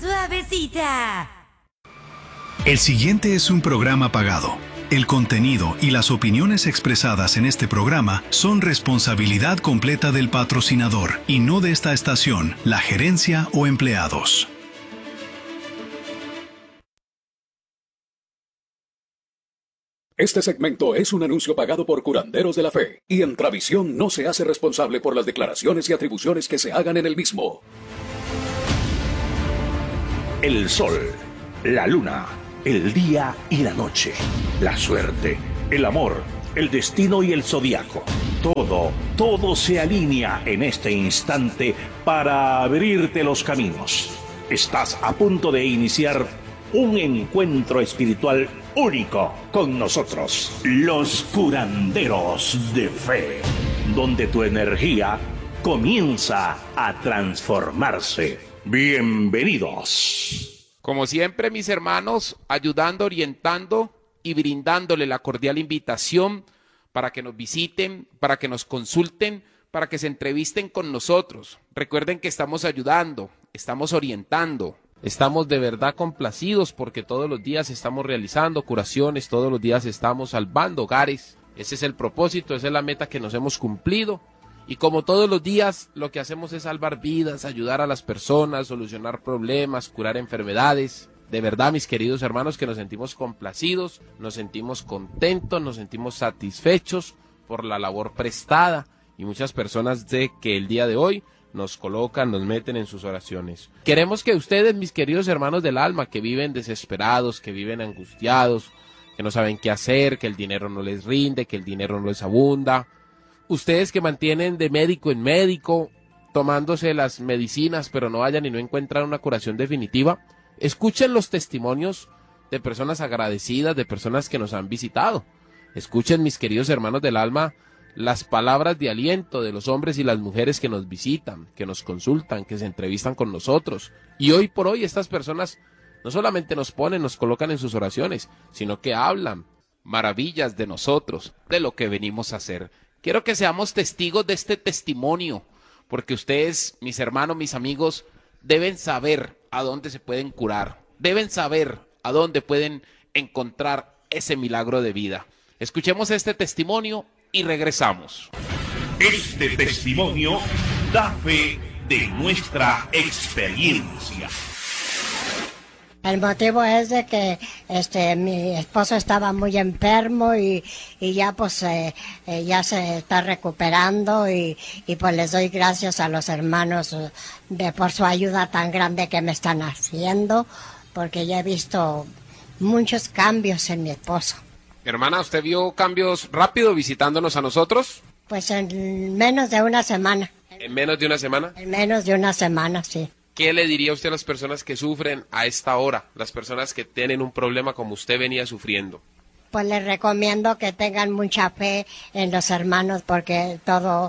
suavecita. El siguiente es un programa pagado. El contenido y las opiniones expresadas en este programa son responsabilidad completa del patrocinador y no de esta estación, la gerencia o empleados. Este segmento es un anuncio pagado por Curanderos de la Fe y Entravisión no se hace responsable por las declaraciones y atribuciones que se hagan en el mismo. El sol, la luna, el día y la noche, la suerte, el amor, el destino y el zodiaco. Todo se alinea en este instante para abrirte los caminos. Estás a punto de iniciar un encuentro espiritual único con nosotros, los Curanderos de Fe, donde tu energía comienza a transformarse. Bienvenidos. Como siempre, mis hermanos, ayudando, orientando y brindándole la cordial invitación para que nos visiten, para que nos consulten, para que se entrevisten con nosotros. Recuerden que estamos ayudando, estamos orientando. Estamos de verdad complacidos porque todos los días estamos realizando curaciones, todos los días estamos salvando hogares. Ese es el propósito, esa es la meta que nos hemos cumplido. Y como todos los días, lo que hacemos es salvar vidas, ayudar a las personas, solucionar problemas, curar enfermedades. De verdad, mis queridos hermanos, que nos sentimos complacidos, nos sentimos contentos, nos sentimos satisfechos por la labor prestada. Y muchas personas de que el día de hoy nos colocan, nos meten en sus oraciones. Queremos que ustedes, mis queridos hermanos del alma, que viven desesperados, que viven angustiados, que no saben qué hacer, que el dinero no les rinde, que el dinero no les abunda, ustedes que mantienen de médico en médico, tomándose las medicinas, pero no vayan y no encuentran una curación definitiva, escuchen los testimonios de personas agradecidas, de personas que nos han visitado. Escuchen, mis queridos hermanos del alma, las palabras de aliento de los hombres y las mujeres que nos visitan, que nos consultan, que se entrevistan con nosotros. Y hoy por hoy estas personas no solamente nos ponen, nos colocan en sus oraciones, sino que hablan maravillas de nosotros, de lo que venimos a hacer. Quiero que seamos testigos de este testimonio, porque ustedes, mis hermanos, mis amigos, deben saber a dónde se pueden curar, deben saber a dónde pueden encontrar ese milagro de vida. Escuchemos este testimonio y regresamos. Este testimonio da fe de nuestra experiencia. El motivo es de que mi esposo estaba muy enfermo y ya pues ya se está recuperando y pues les doy gracias a los hermanos por su ayuda tan grande que me están haciendo, porque ya he visto muchos cambios en mi esposo. Hermana, ¿usted vio cambios rápido visitándonos a nosotros? Pues en menos de una semana. ¿En menos de una semana? En menos de una semana, sí. ¿Qué le diría usted a las personas que sufren a esta hora? Las personas que tienen un problema como usted venía sufriendo. Pues les recomiendo que tengan mucha fe en los hermanos, porque todo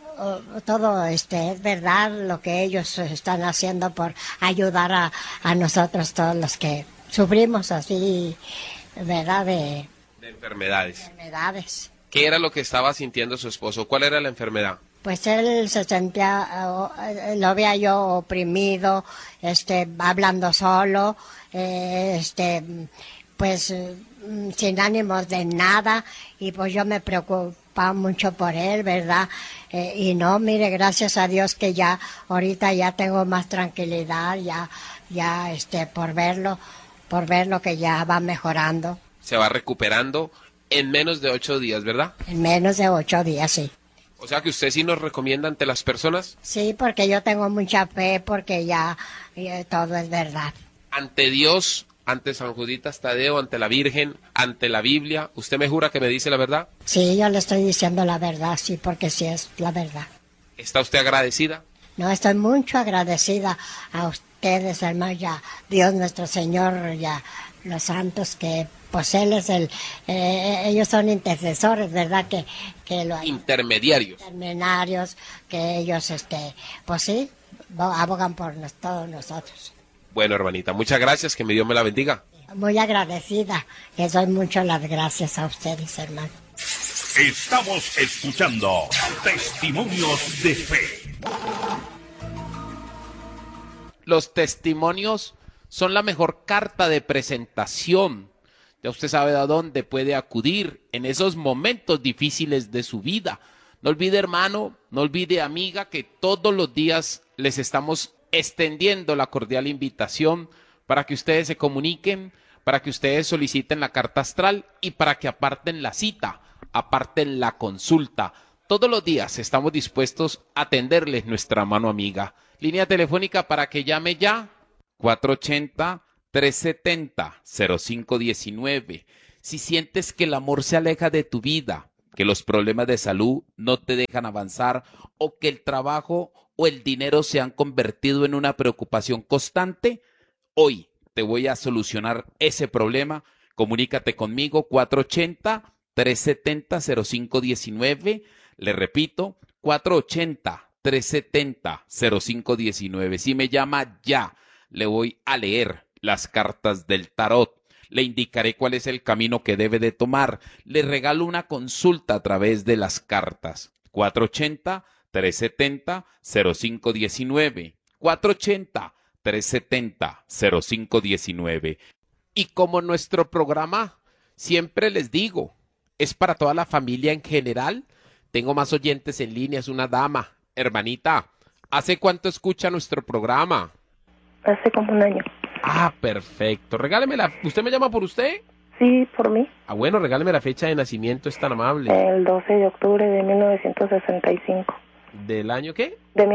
es verdad lo que ellos están haciendo por ayudar a nosotros, todos los que sufrimos así, ¿verdad? De enfermedades. ¿Qué era lo que estaba sintiendo su esposo? ¿Cuál era la enfermedad? Pues él se sentía, lo veía yo oprimido, hablando solo, pues sin ánimos de nada, y pues yo me preocupaba mucho por él, ¿verdad? Y no, mire, gracias a Dios que ya, ahorita ya tengo más tranquilidad, ya por verlo que ya va mejorando. Se va recuperando en menos de 8 días, ¿verdad? En menos de 8 días, sí. O sea que usted sí nos recomienda ante las personas. Sí, porque yo tengo mucha fe, porque ya todo es verdad. Ante Dios, ante San Juditas Tadeo, ante la Virgen, ante la Biblia, ¿usted me jura que me dice la verdad? Sí, yo le estoy diciendo la verdad, sí, porque sí es la verdad. ¿Está usted agradecida? No, estoy mucho agradecida a ustedes, hermano, ya Dios nuestro Señor, ya los santos, que pues él es ellos son intercesores, ¿verdad? Que intermediarios, que ellos, pues sí, abogan por todos nosotros. Bueno, hermanita, muchas gracias, que mi Dios me la bendiga. Muy agradecida, les doy mucho las gracias a ustedes, hermano. Estamos escuchando Testimonios de Fe. Los testimonios son la mejor carta de presentación. Ya usted sabe a dónde puede acudir en esos momentos difíciles de su vida. No olvide, hermano, no olvide, amiga, que todos los días les estamos extendiendo la cordial invitación para que ustedes se comuniquen, para que ustedes soliciten la carta astral y para que aparten la cita, aparten la consulta. Todos los días estamos dispuestos a atenderles, nuestra mano amiga. Línea telefónica para que llame ya, 480-370-0519. Si sientes que el amor se aleja de tu vida, que los problemas de salud no te dejan avanzar o que el trabajo o el dinero se han convertido en una preocupación constante, hoy te voy a solucionar ese problema. Comunícate conmigo, 480-370-0519. Le repito, 480-370-0519. Si me llama ya, le voy a leer las cartas del tarot. Le indicaré cuál es el camino que debe de tomar. Le regalo una consulta a través de las cartas. 480-370-0519. 480-370-0519. Y como nuestro programa, siempre les digo, es para toda la familia en general. Tengo más oyentes en línea, es una dama. Hermanita, ¿hace cuánto escucha nuestro programa? Hace como un año. Ah, perfecto. Regálemela. ¿Usted me llama por usted? Sí, por mí. Ah, bueno, regáleme la fecha de nacimiento, es tan amable. El 12 de octubre de 1965. ¿Del año qué? De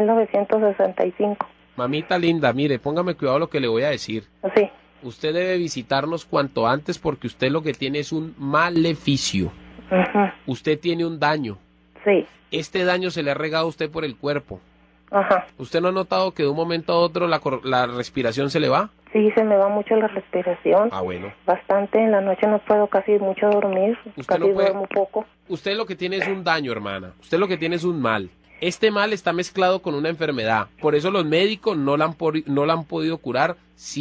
1965. Mamita linda, mire, póngame cuidado lo que le voy a decir. Sí. Usted debe visitarnos cuanto antes porque usted lo que tiene es un maleficio. Ajá. Usted tiene un daño. Sí. Este daño se le ha regado a usted por el cuerpo. Ajá. ¿Usted no ha notado que de un momento a otro la respiración se le va? Sí, se me va mucho la respiración. Ah, bueno. Bastante, en la noche no puedo casi mucho dormir. Usted Casi no puede- duermo poco. Usted lo que tiene es un daño, hermana. Usted lo que tiene es un mal. Este mal está mezclado con una enfermedad. Por eso los médicos no la han podido curar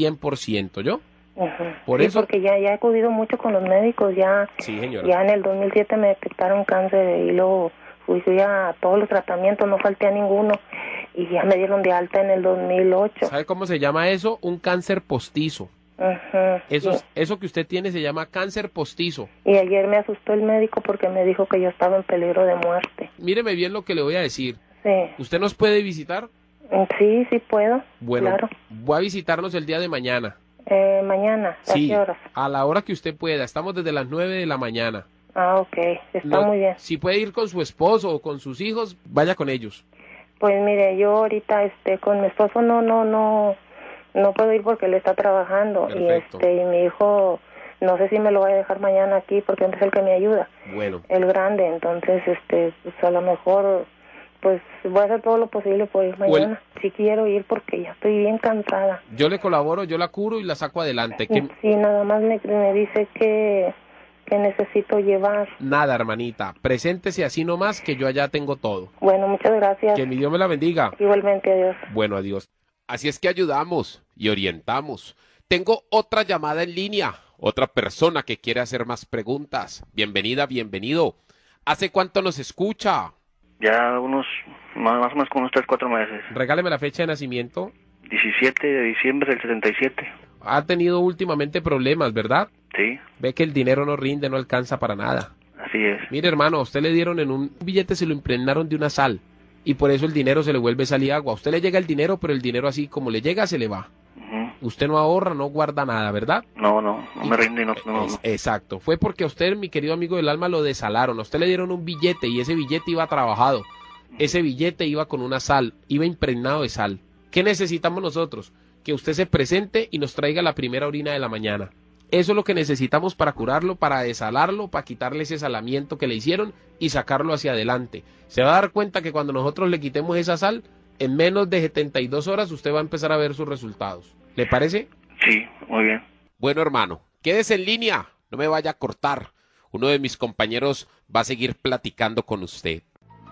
100%, ¿yo? Ajá. Por Sí, eso- porque ya he acudido mucho con los médicos. Ya Sí, señora. en el 2007 me detectaron cáncer y luego fui a todos los tratamientos, no falté a ninguno. Y ya me dieron de alta en el 2008. ¿Sabe cómo se llama eso? Un cáncer postizo. Ajá. Eso que usted tiene se llama cáncer postizo. Y ayer me asustó el médico porque me dijo que yo estaba en peligro de muerte. Míreme bien lo que le voy a decir. Sí. ¿Usted nos puede visitar? Sí, sí puedo. Bueno, Claro. voy a visitarnos el día de mañana. Mañana, ¿a Sí, qué horas? a la hora que usted pueda. Estamos desde las 9 de la mañana. Ah, ok. Está No- muy bien. Si puede ir con su esposo o con sus hijos, vaya con ellos. Pues mire, yo ahorita con mi esposo no puedo ir porque él está trabajando. Perfecto. Y mi hijo no sé si me lo voy a dejar mañana aquí porque él es el que me ayuda. Bueno, El grande, entonces pues a lo mejor pues voy a hacer todo lo posible por ir mañana. Sí quiero ir porque ya estoy bien cansada. yo le colaboro, yo la curo y la saco adelante. Sí, nada más me dice que necesito llevar. Nada, hermanita. Preséntese así nomás que yo allá tengo todo. Bueno, muchas gracias. Que mi Dios me la bendiga. Igualmente, adiós. Bueno, adiós. Así es que ayudamos y orientamos. Tengo otra llamada en línea, otra persona que quiere hacer más preguntas. Bienvenida, bienvenido. ¿Hace cuánto nos escucha? Ya más o menos como unos 3, 4 meses. Regáleme la fecha de nacimiento. 17 de diciembre del 77. Ha tenido últimamente problemas, ¿verdad? Sí, Ve que el dinero no rinde, no alcanza para nada. así es. Mire, hermano, a usted le dieron en un billete, se lo impregnaron de una sal. Y por eso el dinero se le vuelve sal y agua. A usted le llega el dinero, pero el dinero así como le llega, se le va. Ujú. Usted no ahorra, no guarda nada, ¿verdad? No me rinde, no. Exacto. Fue porque a usted, mi querido amigo del alma, lo desalaron. A usted le dieron un billete y ese billete iba trabajado. Ese billete iba con una sal, iba impregnado de sal. ¿Qué necesitamos nosotros? Que usted se presente y nos traiga la primera orina de la mañana. Eso es lo que necesitamos para curarlo, para desalarlo, para quitarle ese salamiento que le hicieron y sacarlo hacia adelante. Se va a dar cuenta que cuando nosotros le quitemos esa sal, en menos de 72 horas usted va a empezar a ver sus resultados. ¿Le parece? Sí, muy bien. Bueno, hermano, quédese en línea, no me vaya a cortar. Uno de mis compañeros va a seguir platicando con usted.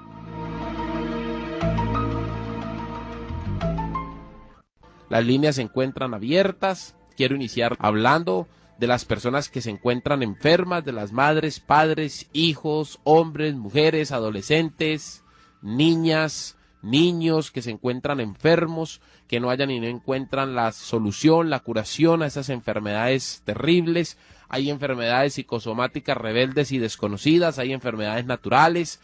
Las líneas se encuentran abiertas. Quiero iniciar hablando de las personas que se encuentran enfermas, de las madres, padres, hijos, hombres, mujeres, adolescentes, niñas, niños que se encuentran enfermos, que no hayan y no encuentran la solución, la curación a esas enfermedades terribles. Hay enfermedades psicosomáticas rebeldes y desconocidas, hay enfermedades naturales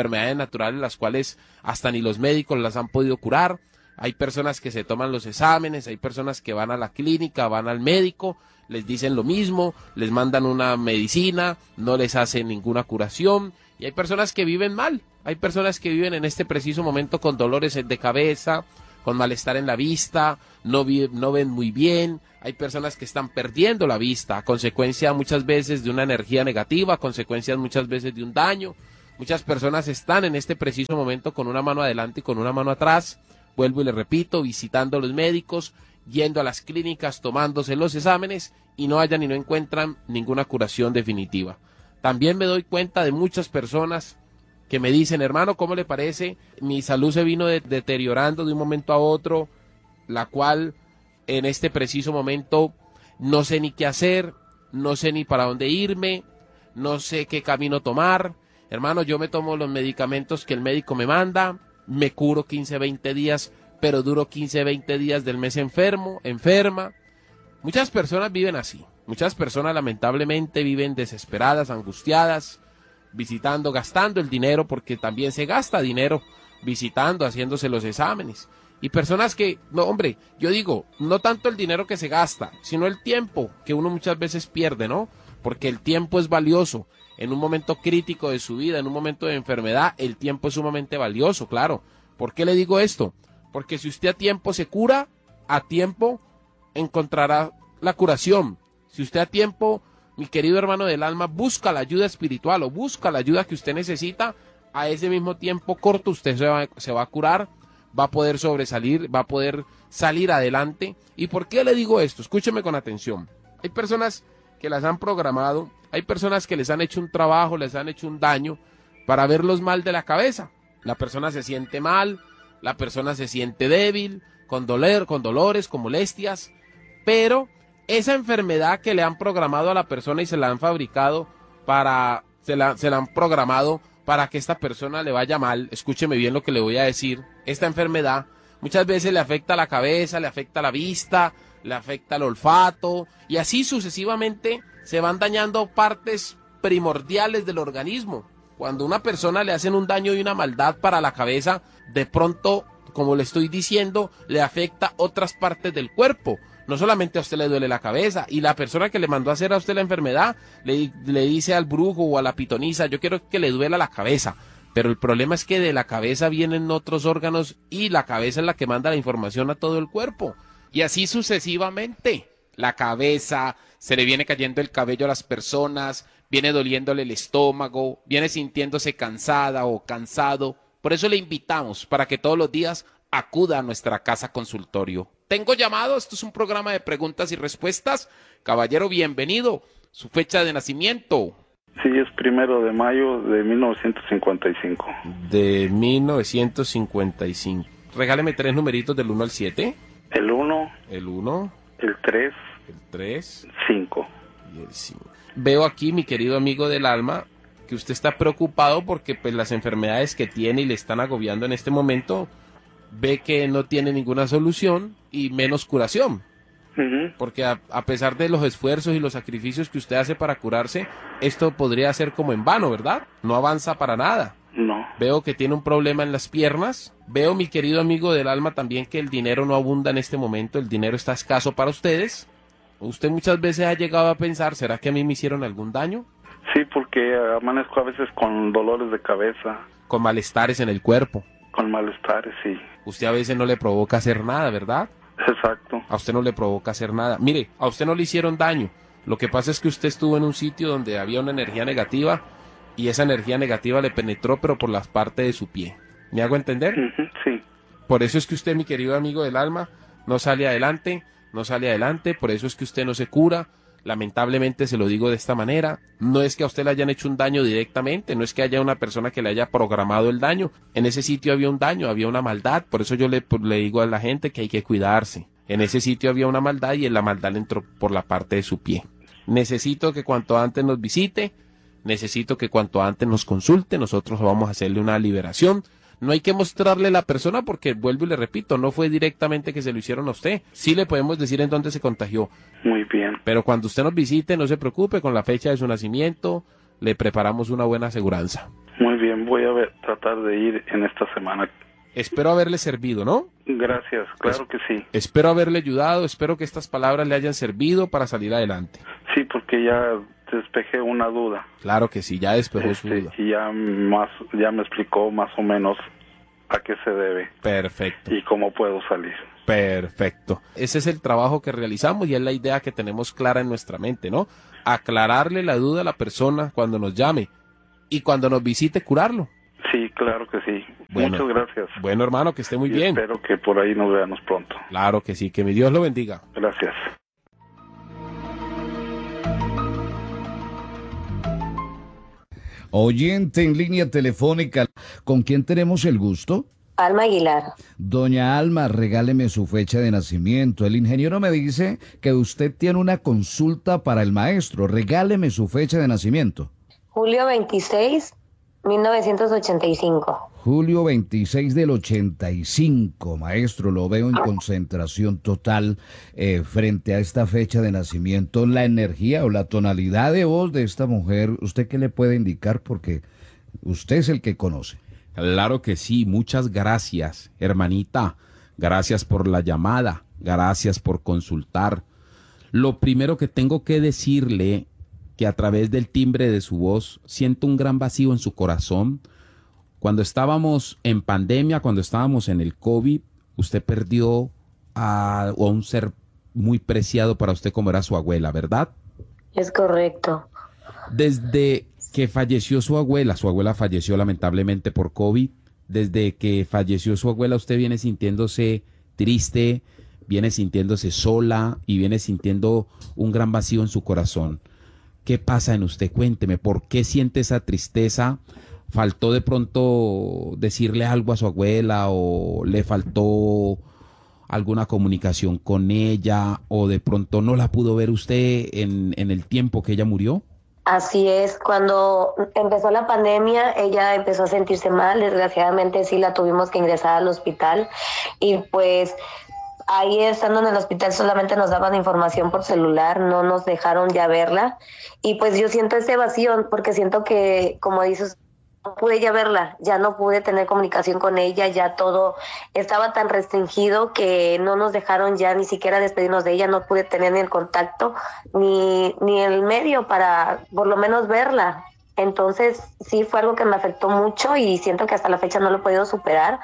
las cuales hasta ni los médicos las han podido curar. Hay personas que se toman los exámenes, hay personas que van a la clínica, van al médico, les dicen lo mismo, les mandan una medicina, no les hacen ninguna curación, y hay personas que viven mal, hay personas que viven en este preciso momento con dolores de cabeza, con malestar en la vista, no ven muy bien, hay personas que están perdiendo la vista a consecuencia muchas veces de una energía negativa, a consecuencias muchas veces de un daño. Muchas personas están en este preciso momento con una mano adelante y con una mano atrás, vuelvo y le repito, visitando a los médicos, yendo a las clínicas, tomándose los exámenes y no hallan y no encuentran ninguna curación definitiva. También me doy cuenta de muchas personas que me dicen, hermano, ¿cómo le parece? Mi salud se vino deteriorando de un momento a otro, la cual en este preciso momento no sé ni qué hacer, no sé ni para dónde irme, no sé qué camino tomar. Hermano, yo me tomo los medicamentos que el médico me manda, me curo 15, 20 días, pero duro 15, 20 días del mes enferma. Muchas personas viven así. Muchas personas lamentablemente viven desesperadas, angustiadas, visitando, gastando el dinero, porque también se gasta dinero visitando, haciéndose los exámenes. Y personas que, no hombre, yo digo, no tanto el dinero que se gasta, sino el tiempo que uno muchas veces pierde, ¿no? Porque el tiempo es valioso. En un momento crítico de su vida, en un momento de enfermedad, el tiempo es sumamente valioso, claro. ¿Por qué le digo esto? Porque si usted a tiempo se cura, a tiempo encontrará la curación. Si usted a tiempo, mi querido hermano del alma, busca la ayuda espiritual o busca la ayuda que usted necesita, a ese mismo tiempo corto usted se va a curar, va a poder sobresalir, va a poder salir adelante. ¿Y por qué le digo esto? Escúcheme con atención. Hay personas que las han programado, hay personas que les han hecho un trabajo, les han hecho un daño para verlos mal de la cabeza. La persona se siente mal, la persona se siente débil, con dolores, con molestias, pero esa enfermedad que le han programado a la persona y se la han fabricado se la han programado para que esta persona le vaya mal. Escúcheme bien lo que le voy a decir. Esta enfermedad muchas veces le afecta a la cabeza, le afecta a la vista, le afecta al olfato, y así sucesivamente se van dañando partes primordiales del organismo. Cuando a una persona le hacen un daño y una maldad para la cabeza, de pronto, como le estoy diciendo, le afecta otras partes del cuerpo. No solamente a usted le duele la cabeza, y la persona que le mandó a hacer a usted la enfermedad le dice al brujo o a la pitonisa, yo quiero que le duela la cabeza. Pero el problema es que de la cabeza vienen otros órganos y la cabeza es la que manda la información a todo el cuerpo. Y así sucesivamente. La cabeza, se le viene cayendo el cabello a las personas, viene doliéndole el estómago, viene sintiéndose cansada o cansado. Por eso le invitamos para que todos los días acuda a nuestra casa consultorio. Tengo llamado, esto es un programa de preguntas y respuestas. Caballero, bienvenido. Su fecha de nacimiento. Sí, es 1 de mayo de 1955. De 1955. Regáleme 3 numeritos del 1 al 7. El 1. El 1. El 3. El 3. 5. Y el 5. Veo aquí, mi querido amigo del alma, que usted está preocupado porque pues las enfermedades que tiene y le están agobiando en este momento, ve que no tiene ninguna solución y menos curación. Porque a pesar de los esfuerzos y los sacrificios que usted hace para curarse, esto podría ser como en vano, ¿verdad? No avanza para nada. No. Veo que tiene un problema en las piernas. Veo, mi querido amigo del alma, también que el dinero no abunda en este momento. El dinero está escaso para ustedes. Usted muchas veces ha llegado a pensar, ¿será que a mí me hicieron algún daño? Sí, porque amanezco a veces con dolores de cabeza. Con malestares en el cuerpo. Con malestares, sí. Usted a veces no le provoca hacer nada, ¿verdad? Exacto. A usted no le provoca hacer nada. Mire, a usted no le hicieron daño. Lo que pasa es que usted estuvo en un sitio donde había una energía negativa y esa energía negativa le penetró, pero por las partes de su pie. ¿Me hago entender? Sí. Por eso es que usted, mi querido amigo del alma, no sale adelante, por eso es que usted no se cura. Lamentablemente se lo digo de esta manera, no es que a usted le hayan hecho un daño directamente, no es que haya una persona que le haya programado el daño, en ese sitio había un daño, había una maldad, por eso yo le digo a la gente que hay que cuidarse. En ese sitio había una maldad y en la maldad le entró por la parte de su pie. Necesito que cuanto antes nos visite, necesito que cuanto antes nos consulte, nosotros vamos a hacerle una liberación, No hay que mostrarle la persona porque, vuelvo y le repito, no fue directamente que se lo hicieron a usted. Sí le podemos decir en dónde se contagió. Muy bien. Pero cuando usted nos visite, no se preocupe, con la fecha de su nacimiento le preparamos una buena aseguranza. Muy bien, voy a tratar de ir en esta semana. Espero haberle servido, ¿no? Gracias, claro que sí. Espero haberle ayudado, espero que estas palabras le hayan servido para salir adelante. Sí, porque ya despejé una duda. Claro que sí, ya despejó su duda. Y ya me explicó más o menos a qué se debe. Perfecto. Y cómo puedo salir. Perfecto. Ese es el trabajo que realizamos y es la idea que tenemos clara en nuestra mente, ¿no? Aclararle la duda a la persona cuando nos llame y cuando nos visite curarlo. Sí, claro que sí. Bueno, muchas gracias. Bueno, hermano, que esté muy bien. Espero que por ahí nos veamos pronto. Claro que sí, que mi Dios lo bendiga. Gracias. Oyente en línea telefónica, ¿con quién tenemos el gusto? Alma Aguilar. Doña Alma, regáleme su fecha de nacimiento. El ingeniero me dice que usted tiene una consulta para el maestro. Regáleme su fecha de nacimiento. Julio 26, 1985. Julio 26 del 85, maestro, lo veo en concentración total frente a esta fecha de nacimiento. La energía o la tonalidad de voz de esta mujer, ¿usted qué le puede indicar? Porque usted es el que conoce. Claro que sí, muchas gracias, hermanita. Gracias por la llamada, gracias por consultar. Lo primero que tengo que decirle que a través del timbre de su voz siento un gran vacío en su corazón. Cuando estábamos en pandemia, cuando estábamos en el COVID, usted perdió a un ser muy preciado para usted como era su abuela, ¿verdad? Es correcto. Desde que falleció su abuela falleció lamentablemente por COVID, desde que falleció su abuela usted viene sintiéndose triste, viene sintiéndose sola y viene sintiendo un gran vacío en su corazón. ¿Qué pasa en usted? Cuénteme, ¿por qué siente esa tristeza? ¿Faltó de pronto decirle algo a su abuela o le faltó alguna comunicación con ella o de pronto no la pudo ver usted en el tiempo que ella murió? Así es, cuando empezó la pandemia ella empezó a sentirse mal, desgraciadamente sí la tuvimos que ingresar al hospital y pues ahí estando en el hospital solamente nos daban información por celular, no nos dejaron ya verla y pues yo siento ese vacío porque siento que, como dices, no pude ya verla, ya no pude tener comunicación con ella, ya todo estaba tan restringido que no nos dejaron ya ni siquiera despedirnos de ella, no pude tener ni el contacto ni el medio para por lo menos verla. Entonces sí fue algo que me afectó mucho y siento que hasta la fecha no lo he podido superar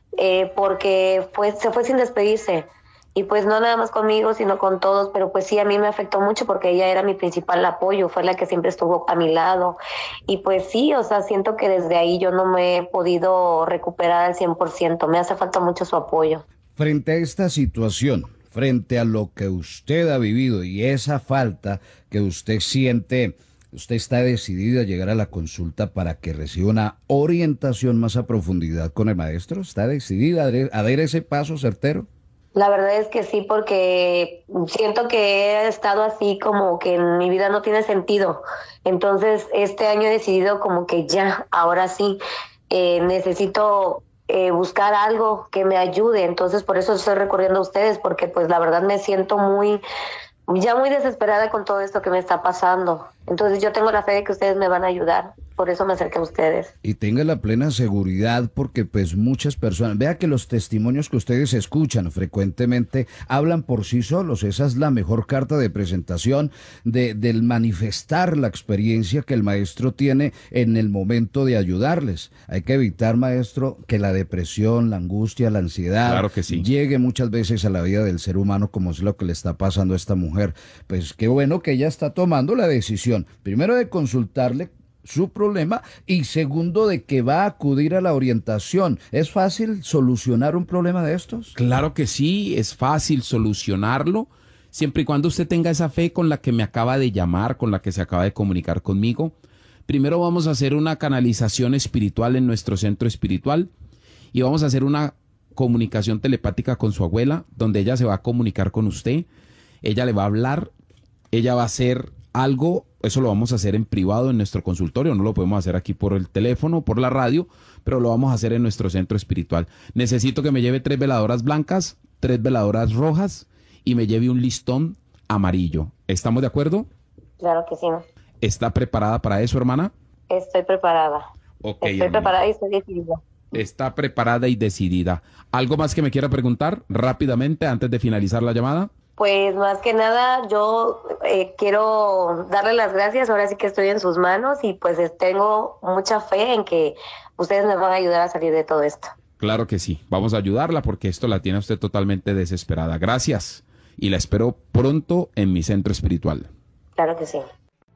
porque se fue sin despedirse. Y pues no nada más conmigo, sino con todos, pero pues sí, a mí me afectó mucho porque ella era mi principal apoyo, fue la que siempre estuvo a mi lado. Y pues sí, o sea, siento que desde ahí yo no me he podido recuperar al 100%, me hace falta mucho su apoyo. Frente a esta situación, frente a lo que usted ha vivido y esa falta que usted siente, ¿usted está decidida a llegar a la consulta para que reciba una orientación más a profundidad con el maestro? ¿Está decidida a dar ese paso certero? La verdad es que sí, porque siento que he estado así como que en mi vida no tiene sentido. Entonces, este año he decidido como que ya, ahora sí, necesito buscar algo que me ayude. Entonces, por eso estoy recurriendo a ustedes, porque pues la verdad me siento muy desesperada con todo esto que me está pasando. Entonces, yo tengo la fe de que ustedes me van a ayudar. Por eso me acerqué a ustedes. Y tenga la plena seguridad porque pues muchas personas, vea que los testimonios que ustedes escuchan frecuentemente hablan por sí solos. Esa es la mejor carta de presentación del manifestar la experiencia que el maestro tiene en el momento de ayudarles. Hay que evitar, maestro, que la depresión, la angustia, la ansiedad claro que sí. llegue muchas veces a la vida del ser humano como es lo que le está pasando a esta mujer. Pues qué bueno que ella está tomando la decisión, primero de consultarle su problema y segundo de que va a acudir a la orientación. ¿Es fácil solucionar un problema de estos? Claro que sí, es fácil solucionarlo, siempre y cuando usted tenga esa fe con la que me acaba de llamar, con la que se acaba de comunicar conmigo. Primero vamos a hacer una canalización espiritual en nuestro centro espiritual y vamos a hacer una comunicación telepática con su abuela, donde ella se va a comunicar con usted, ella le va a hablar, ella va a hacer algo eso lo vamos a hacer en privado en nuestro consultorio, no lo podemos hacer aquí por el teléfono, por la radio, pero lo vamos a hacer en nuestro centro espiritual. Necesito que me lleve 3 veladoras blancas, 3 veladoras rojas y me lleve un listón amarillo. ¿Estamos de acuerdo? Claro que sí. ¿Está preparada para eso, hermana? Estoy preparada. Okay, estoy preparada y estoy decidida. Está preparada y decidida. ¿Algo más que me quiera preguntar rápidamente antes de finalizar la llamada? Pues más que nada yo quiero darle las gracias, ahora sí que estoy en sus manos y pues tengo mucha fe en que ustedes me van a ayudar a salir de todo esto. Claro que sí, vamos a ayudarla porque esto la tiene usted totalmente desesperada. Gracias y la espero pronto en mi centro espiritual. Claro que sí.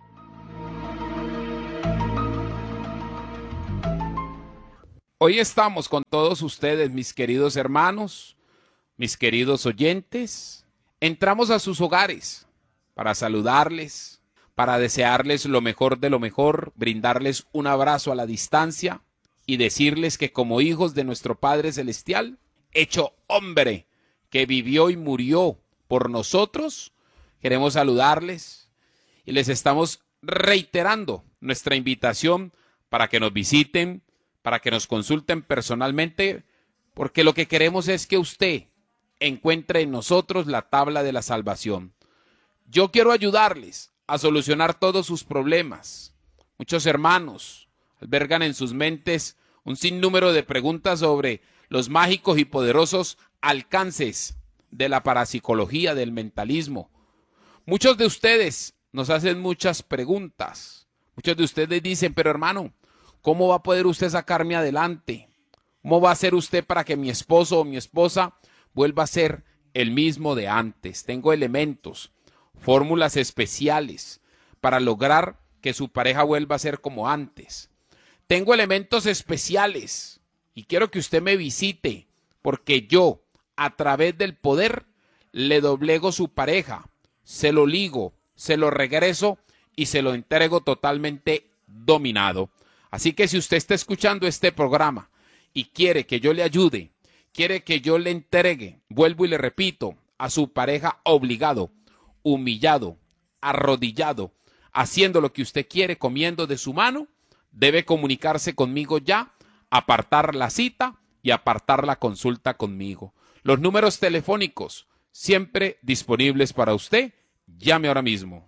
Hoy estamos con todos ustedes, mis queridos hermanos, mis queridos oyentes. Entramos a sus hogares para saludarles, para desearles lo mejor de lo mejor, brindarles un abrazo a la distancia y decirles que como hijos de nuestro Padre Celestial, hecho hombre, que vivió y murió por nosotros, queremos saludarles y les estamos reiterando nuestra invitación para que nos visiten, para que nos consulten personalmente, porque lo que queremos es que usted encuentre en nosotros la tabla de la salvación. Yo quiero ayudarles a solucionar todos sus problemas. Muchos hermanos albergan en sus mentes un sinnúmero de preguntas sobre los mágicos y poderosos alcances de la parapsicología, del mentalismo. Muchos de ustedes nos hacen muchas preguntas. Muchos de ustedes dicen, pero hermano, ¿cómo va a poder usted sacarme adelante? ¿Cómo va a hacer usted para que mi esposo o mi esposa vuelva a ser el mismo de antes? Tengo elementos, fórmulas especiales para lograr que su pareja vuelva a ser como antes. Tengo elementos especiales y quiero que usted me visite porque yo, a través del poder, le doblego su pareja, se lo ligo, se lo regreso y se lo entrego totalmente dominado. Así que si usted está escuchando este programa y quiere que yo le ayude, quiere que yo le entregue, vuelvo y le repito, a su pareja obligado, humillado, arrodillado, haciendo lo que usted quiere, comiendo de su mano, debe comunicarse conmigo ya, apartar la cita y apartar la consulta conmigo. Los números telefónicos siempre disponibles para usted. Llame ahora mismo.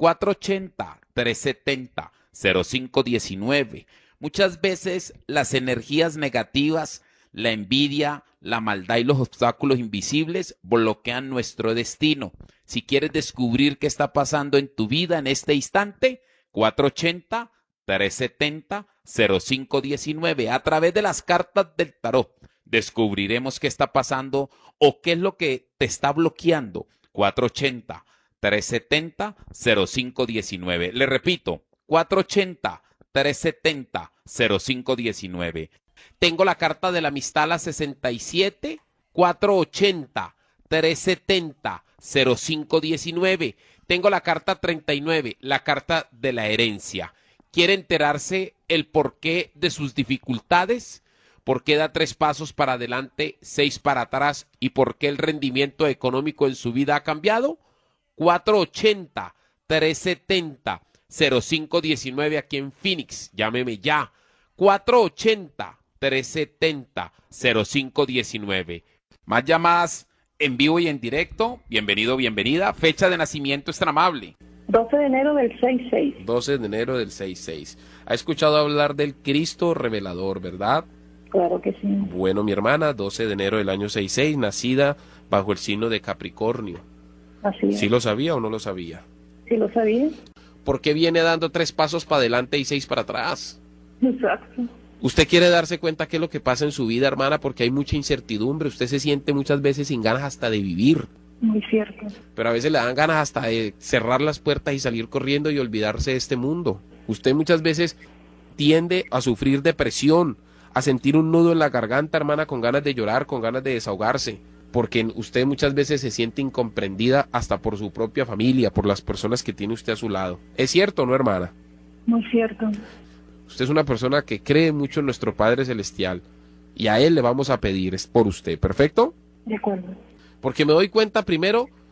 480-370-0519. Muchas veces las energías negativas, la envidia, la maldad y los obstáculos invisibles bloquean nuestro destino. Si quieres descubrir qué está pasando en tu vida en este instante, 480-370-0519. A través de las cartas del tarot descubriremos qué está pasando o qué es lo que te está bloqueando. 480-370-0519. Le repito, 480-370-0519. Tengo la carta de la amistad a la 67, 480-370-0519. Tengo la carta 39, la carta de la herencia. ¿Quiere enterarse el porqué de sus dificultades? ¿Por qué da 3 pasos para adelante, 6 para atrás? ¿Y por qué el rendimiento económico en su vida ha cambiado? 480-370-0519 aquí en Phoenix. Llámeme ya. 480-370-0519. Más llamadas en vivo y en directo. Bienvenido, bienvenida. Fecha de nacimiento es tan amable. 12 de enero del 66. 12 de enero del 66. ¿Ha escuchado hablar del Cristo revelador, verdad? Claro que sí. Bueno, mi hermana, 12 de enero del año 66, nacida bajo el signo de Capricornio. Así es. ¿Sí lo sabía o no lo sabía? Sí lo sabía. ¿Por qué viene dando 3 pasos para adelante y 6 para atrás? Exacto. Usted quiere darse cuenta qué es lo que pasa en su vida, hermana, porque hay mucha incertidumbre. Usted se siente muchas veces sin ganas hasta de vivir. Muy cierto. Pero a veces le dan ganas hasta de cerrar las puertas y salir corriendo y olvidarse de este mundo. Usted muchas veces tiende a sufrir depresión, a sentir un nudo en la garganta, hermana, con ganas de llorar, con ganas de desahogarse, porque usted muchas veces se siente incomprendida hasta por su propia familia, por las personas que tiene usted a su lado. ¿Es cierto o no, hermana? Muy cierto. Usted es una persona que cree mucho en nuestro Padre Celestial y a Él le vamos a pedir, es por usted, ¿perfecto? De acuerdo. Porque me doy cuenta primero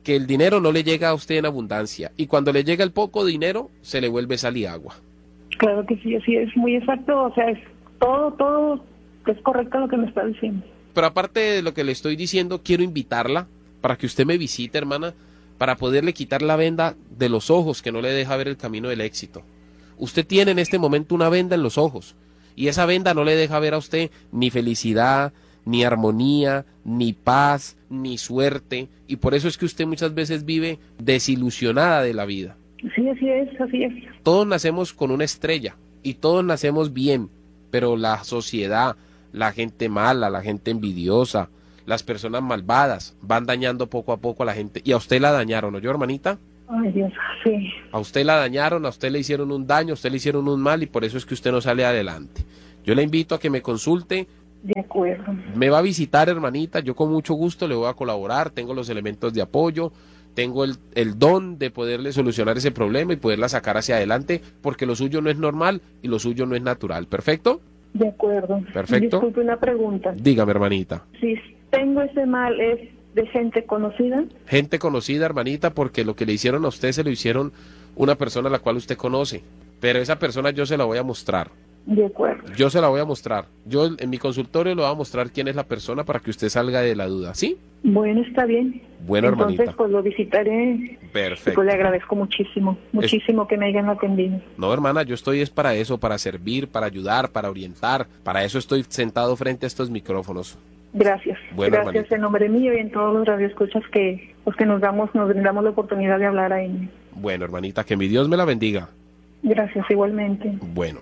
que el dinero no le llega a usted en abundancia y cuando le llega el poco dinero se le vuelve sal y agua. Claro que sí, así es, muy exacto, o sea, es todo es correcto lo que me está diciendo. Pero aparte de lo que le estoy diciendo, quiero invitarla para que usted me visite, hermana, para poderle quitar la venda de los ojos que no le deja ver el camino del éxito. Usted tiene en este momento una venda en los ojos y esa venda no le deja ver a usted ni felicidad, ni armonía, ni paz, ni suerte, y por eso es que usted muchas veces vive desilusionada de la vida. Sí, así es, así es. Todos nacemos con una estrella y todos nacemos bien, pero la sociedad, la gente mala, la gente envidiosa, las personas malvadas van dañando poco a poco a la gente, y a usted la dañaron, ¿no yo, hermanita? Ay, Dios, sí. A usted la dañaron, a usted le hicieron un daño, a usted le hicieron un mal y por eso es que usted no sale adelante. Yo le invito a que me consulte. De acuerdo. Me va a visitar, hermanita, yo con mucho gusto le voy a colaborar, tengo los elementos de apoyo, tengo el don de poderle solucionar ese problema y poderla sacar hacia adelante, porque lo suyo no es normal y lo suyo no es natural. ¿Perfecto? De acuerdo. Perfecto. Disculpe, una pregunta. Dígame, hermanita. Si tengo ese mal, ¿es de gente conocida? Gente conocida, hermanita, porque lo que le hicieron a usted se lo hicieron una persona a la cual usted conoce, pero esa persona yo se la voy a mostrar. De acuerdo. Yo se la voy a mostrar. Yo en mi consultorio le voy a mostrar quién es la persona para que usted salga de la duda, ¿sí? Bueno, está bien. Bueno, entonces, hermanita. pues lo visitaré. Perfecto. Pues le agradezco muchísimo que me hayan atendido. No, hermana, yo estoy es para eso, para servir, para ayudar, para orientar. Para eso estoy sentado frente a estos micrófonos. Gracias. Bueno, gracias hermanita. en nombre mío y en todos los radioescuchas que nos brindamos la oportunidad de hablar ahí. Bueno, hermanita, que mi Dios me la bendiga. Gracias, igualmente. Bueno.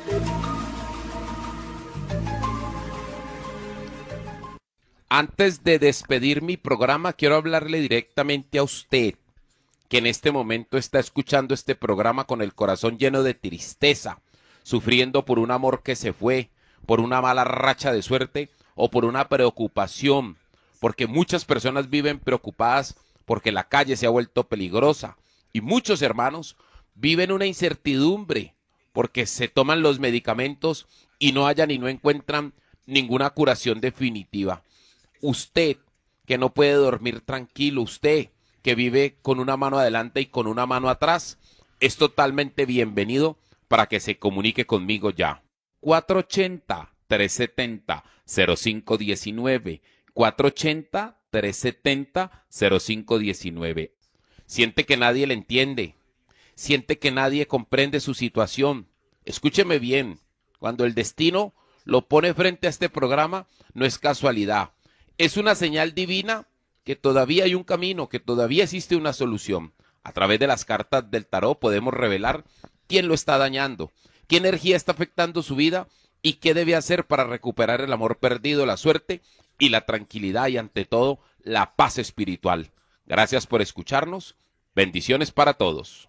Antes de despedir mi programa, quiero hablarle directamente a usted, que en este momento está escuchando este programa con el corazón lleno de tristeza, sufriendo por un amor que se fue, por una mala racha de suerte o por una preocupación, porque muchas personas viven preocupadas porque la calle se ha vuelto peligrosa y muchos hermanos viven una incertidumbre porque se toman los medicamentos y no hallan y no encuentran ninguna curación definitiva. Usted que no puede dormir tranquilo, usted que vive con una mano adelante y con una mano atrás, es totalmente bienvenido para que se comunique conmigo ya. 480-370-0519, 480-370-0519. Siente que nadie le entiende, siente que nadie comprende su situación. Escúcheme bien, cuando el destino lo pone frente a este programa, no es casualidad. Es una señal divina que todavía hay un camino, que todavía existe una solución. A través de las cartas del tarot podemos revelar quién lo está dañando, qué energía está afectando su vida y qué debe hacer para recuperar el amor perdido, la suerte y la tranquilidad y ante todo la paz espiritual. Gracias por escucharnos. Bendiciones para todos.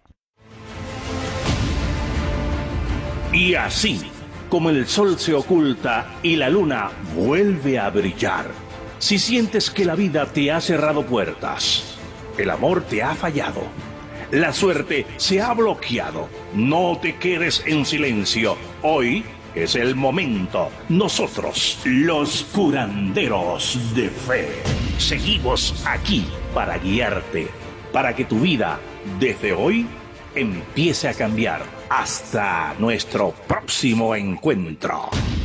Y así, como el sol se oculta y la luna vuelve a brillar, si sientes que la vida te ha cerrado puertas, el amor te ha fallado, la suerte se ha bloqueado, no te quedes en silencio. Hoy es el momento. Nosotros, los curanderos de fe, seguimos aquí para guiarte, para que tu vida, desde hoy, empiece a cambiar. Hasta nuestro próximo encuentro.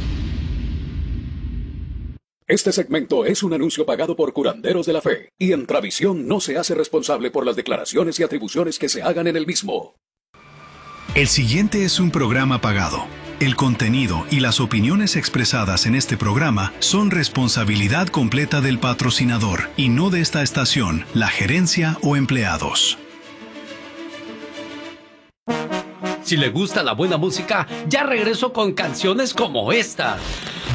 Este segmento es un anuncio pagado por Curanderos de la Fe, y Entravisión no se hace responsable por las declaraciones y atribuciones que se hagan en el mismo. El siguiente es un programa pagado. El contenido y las opiniones expresadas en este programa son responsabilidad completa del patrocinador y no de esta estación, la gerencia o empleados. Si le gusta la buena música, ya regreso con canciones como esta.